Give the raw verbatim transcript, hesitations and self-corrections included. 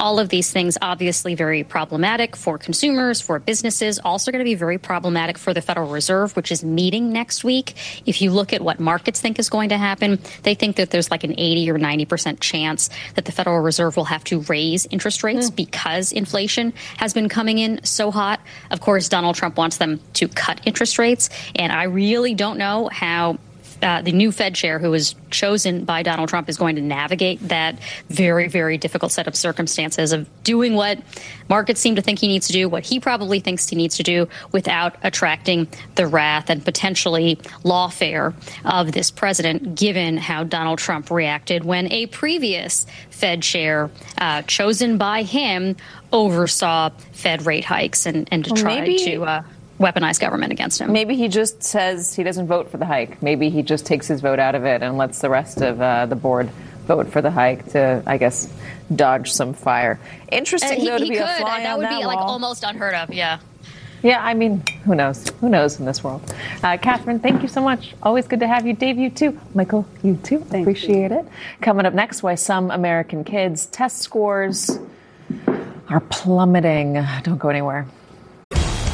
All of these things obviously very problematic for consumers, for businesses, also going to be very problematic for the Federal Reserve, which is meeting next week. If you look at what markets think is going to happen, they think that there's like an eighty or ninety percent chance that the Federal Reserve will have to raise interest rates mm. because inflation has been coming in so hot. Of course, Donald Trump wants them to cut interest rates, and I really don't know how Uh, the new Fed chair, who was chosen by Donald Trump, is going to navigate that very, very difficult set of circumstances of doing what markets seem to think he needs to do, what he probably thinks he needs to do, without attracting the wrath and potentially lawfare of this president, given how Donald Trump reacted when a previous Fed chair uh, chosen by him oversaw Fed rate hikes and, and to well, try maybe- to uh, weaponize government against him. Maybe he just says he doesn't vote for the hike. Maybe he just takes his vote out of it and lets the rest of uh, the board vote for the hike to, I guess, dodge some fire. Interesting, uh, he, though, to he be could. a fly that on would that be wall. like almost unheard of. Yeah. Yeah, I mean, who knows? Who knows in this world? Uh, Catherine, thank you so much. Always good to have you. Dave, you too. Michael, you too. Thank Appreciate you. it. Coming up next, why some American kids' test scores are plummeting. Don't go anywhere.